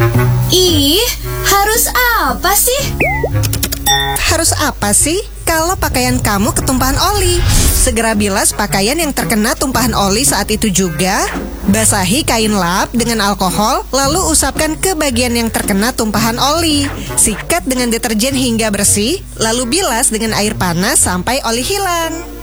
Ih, harus apa sih? Harus apa sih? Kalau pakaian kamu ketumpahan oli, segera bilas pakaian yang terkena tumpahan oli saat itu juga. Basahi kain lap dengan alkohol, lalu usapkan ke bagian yang terkena tumpahan oli. Sikat dengan deterjen hingga bersih, lalu bilas dengan air panas sampai oli hilang.